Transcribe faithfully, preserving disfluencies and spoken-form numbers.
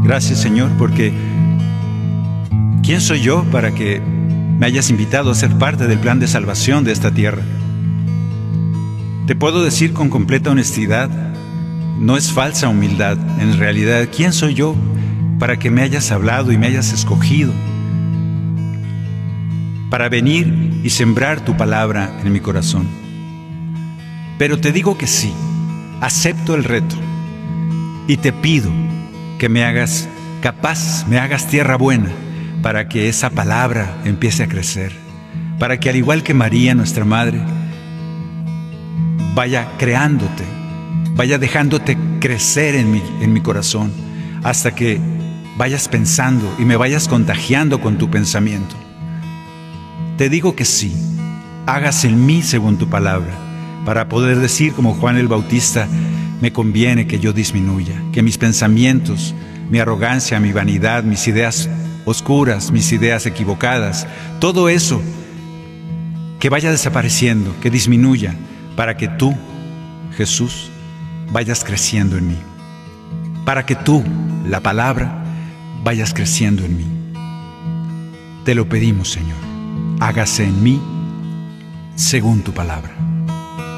Gracias, Señor, porque ¿quién soy yo para que me hayas invitado a ser parte del plan de salvación de esta tierra? Te puedo decir con completa honestidad, no es falsa humildad, en realidad, ¿quién soy yo para que me hayas hablado y me hayas escogido para venir y sembrar tu palabra en mi corazón? Pero te digo que sí, acepto el reto y te pido que me hagas capaz, me hagas tierra buena para que esa palabra empiece a crecer, para que al igual que María, nuestra madre, vaya creándote, vaya dejándote crecer en mi, en mi corazón, hasta que vayas pensando y me vayas contagiando con tu pensamiento. Te digo que sí, hágase en mí según tu palabra, para poder decir como Juan el Bautista, me conviene que yo disminuya, que mis pensamientos, mi arrogancia, mi vanidad, mis ideas oscuras, mis ideas equivocadas, todo eso que vaya desapareciendo, que disminuya, para que tú, Jesús, vayas creciendo en mí, para que tú, la palabra, vayas creciendo en mí. Te lo pedimos, Señor, hágase en mí según tu palabra.